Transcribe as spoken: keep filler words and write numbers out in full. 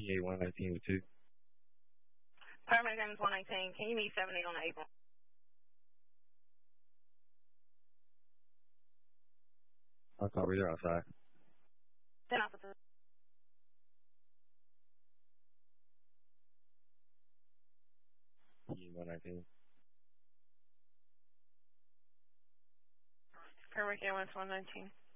twenty-eight, one nineteen with two. Paramedic name is one nineteen. Can you meet seven eight on the April? I'll call right there outside. ten officer. twenty-eight, one nineteen. Paramedic one nineteen.